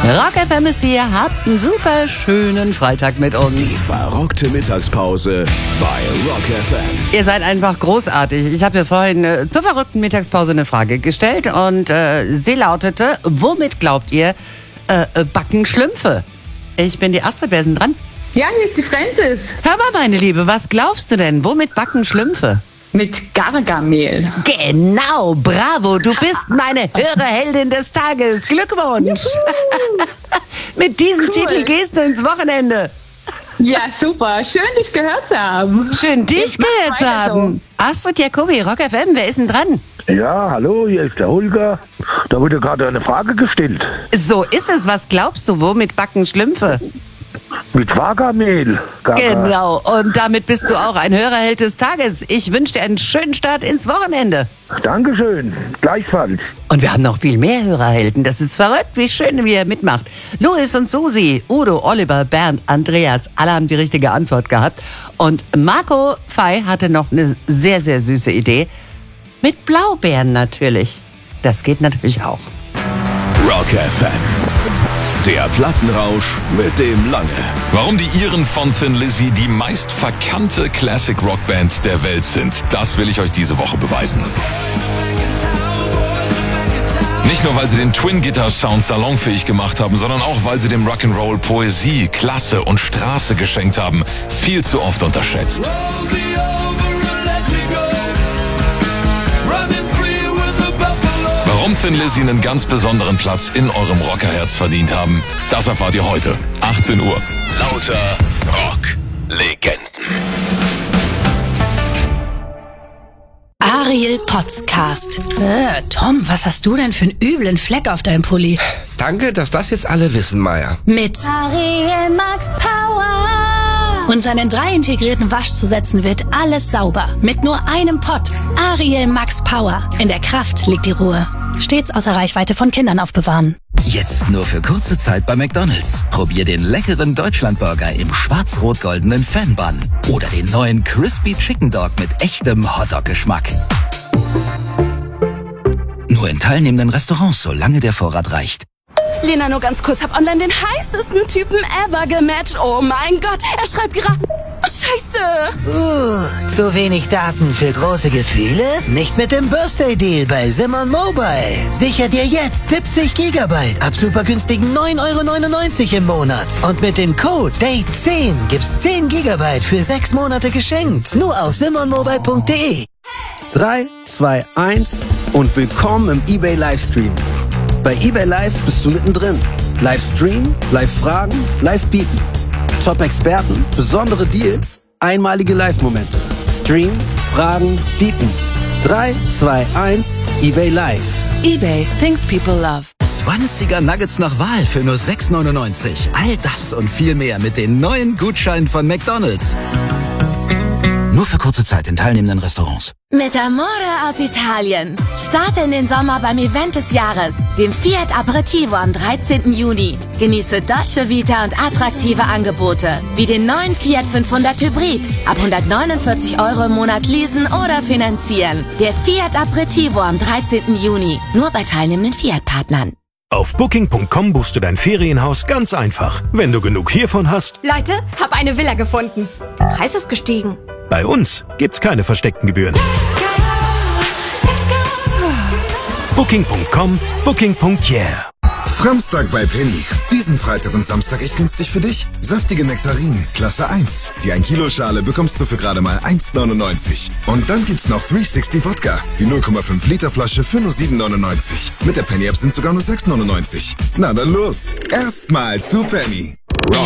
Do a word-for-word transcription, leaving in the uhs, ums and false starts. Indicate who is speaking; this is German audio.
Speaker 1: Rock F M ist hier, habt einen super schönen Freitag mit uns.
Speaker 2: Die verrückte Mittagspause bei Rock F M.
Speaker 1: Ihr seid einfach großartig. Ich habe ja vorhin äh, zur verrückten Mittagspause eine Frage gestellt und äh, sie lautete, womit glaubt ihr, äh, äh, backen Schlümpfe? Ich bin die Astrid, wer ist denn dran?
Speaker 3: Ja, hier ist die Francis.
Speaker 1: Hör mal, meine Liebe, was glaubst du denn? Womit backen Schlümpfe?
Speaker 3: Mit Gargamehl.
Speaker 1: Genau, bravo, du bist meine Hörerheldin des Tages. Glückwunsch. Mit diesem
Speaker 3: Cool.
Speaker 1: Titel gehst du ins Wochenende.
Speaker 3: Ja, super. Schön, dich gehört zu haben.
Speaker 1: Schön, dich
Speaker 3: Jetzt mach
Speaker 1: gehört zu
Speaker 3: weiter
Speaker 1: haben. Astrid Jacobi, Rock F M, wer ist denn dran?
Speaker 4: Ja, hallo, hier ist der Holger. Da wurde gerade eine Frage gestellt.
Speaker 1: So ist es, was glaubst du, womit backen Schlümpfe?
Speaker 4: Mit Gargamehl. Gaga.
Speaker 1: Genau, und damit bist du auch ein Hörerheld des Tages. Ich wünsche dir einen schönen Start ins Wochenende.
Speaker 4: Dankeschön, gleichfalls.
Speaker 1: Und wir haben noch viel mehr Hörerhelden. Das ist verrückt, wie schön, wie ihr mitmacht. Louis und Susi, Udo, Oliver, Bernd, Andreas, alle haben die richtige Antwort gehabt. Und Marco Fey hatte noch eine sehr, sehr süße Idee. Mit Blaubeeren natürlich. Das geht natürlich auch.
Speaker 2: Rock F M. Der Plattenrausch mit dem Lange.
Speaker 5: Warum die Iren von Thin Lizzy die meist verkannte Classic-Rock-Band der Welt sind, das will ich euch diese Woche beweisen. Nicht nur, weil sie den Twin-Guitar-Sound salonfähig gemacht haben, sondern auch, weil sie dem Rock'n'Roll Poesie, Klasse und Straße geschenkt haben. Viel zu oft unterschätzt. Warum Thin Lizzy einen ganz besonderen Platz in eurem Rockerherz verdient haben, das erfahrt ihr heute. achtzehn Uhr.
Speaker 2: Lauter Rock-Legenden.
Speaker 6: Ariel Podcast. Äh, Tom, was hast du denn für einen üblen Fleck auf deinem Pulli?
Speaker 7: Danke, dass das jetzt alle wissen, Maya.
Speaker 6: Mit Ariel Max Power. Und seinen drei integrierten Waschzusätzen wird alles sauber. Mit nur einem Pott. Ariel Max Power. In der Kraft liegt die Ruhe. Stets außer Reichweite von Kindern aufbewahren.
Speaker 8: Jetzt nur für kurze Zeit bei McDonald's. Probier den leckeren Deutschlandburger im schwarz-rot-goldenen Fan-Bun. Oder den neuen Crispy Chicken Dog mit echtem Hotdog-Geschmack. Nur in teilnehmenden Restaurants, solange der Vorrat reicht.
Speaker 9: Lena, nur ganz kurz, hab online den heißesten Typen ever gematcht. Oh mein Gott, er schreibt gerade... Oh, Scheiße!
Speaker 10: Uh, zu wenig Daten für große Gefühle? Nicht mit dem Birthday-Deal bei Simon Mobile. Sicher dir jetzt siebzig Gigabyte ab super günstigen neun Euro neunundneunzig im Monat. Und mit dem Code Date zehn gibt's zehn Gigabyte für sechs Monate geschenkt. Nur auf simon mobile punkt de.
Speaker 11: drei, zwei, eins und willkommen im eBay Livestream. Bei eBay Live bist du mittendrin. Livestream, Live-Fragen, Live-Bieten. Top-Experten, besondere Deals, einmalige Live-Momente. Stream, Fragen, Bieten. drei, zwei, eins, eBay Live.
Speaker 9: eBay, things people love.
Speaker 8: zwanziger Nuggets nach Wahl für nur sechs neunundneunzig. All das und viel mehr mit den neuen Gutscheinen von McDonald's. Nur für kurze Zeit in teilnehmenden Restaurants.
Speaker 12: Mit Amore aus Italien. Starte in den Sommer beim Event des Jahres, dem Fiat Aperitivo am dreizehnten Juni. Genieße Dolce Vita und attraktive Angebote, wie den neuen Fiat fünfhundert Hybrid. Ab hundertneunundvierzig Euro im Monat leasen oder finanzieren. Der Fiat Aperitivo am dreizehnten Juni. Nur bei teilnehmenden Fiat-Partnern.
Speaker 13: Auf Booking Punkt com buchst du dein Ferienhaus ganz einfach. Wenn du genug hiervon hast...
Speaker 14: Leute, hab eine Villa gefunden. Der Preis ist gestiegen.
Speaker 13: Bei uns gibt's keine versteckten Gebühren. Booking Punkt com, Booking Punkt yeah.
Speaker 15: Samstag bei Penny. Diesen Freitag und Samstag echt günstig für dich. Saftige Nektarinen, Klasse eins. Die ein Kilo Schale bekommst du für gerade mal eins neunundneunzig. Und dann gibt's noch dreihundertsechzig Wodka. Die null Komma fünf Liter Flasche für nur sieben neunundneunzig. Mit der Penny App sind sogar nur sechs neunundneunzig. Na dann los. Erstmal zu Penny.